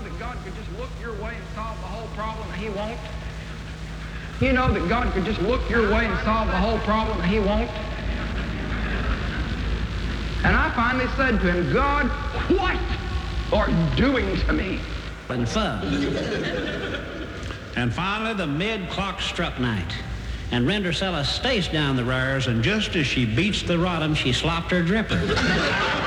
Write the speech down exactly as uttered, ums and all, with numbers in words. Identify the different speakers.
Speaker 1: that God could just look your way and solve the whole problem, and he won't? You know that God could just look your way and solve the whole problem, and he won't? And I finally said to him, God, what are you doing to me?
Speaker 2: And fun. And finally, the mid-clock struck night. And Rendersella staced down the rars, and just as she beats the rodham, she slopped her dripper.